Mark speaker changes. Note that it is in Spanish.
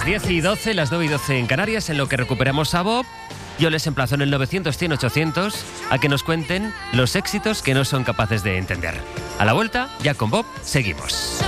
Speaker 1: Las 10 y 12, las 9 y 12 en Canarias, en lo que recuperamos a Bob. Yo les emplazo en el 900-100-800 a que nos cuenten los éxitos que no son capaces de entender. A la vuelta, ya con Bob, seguimos.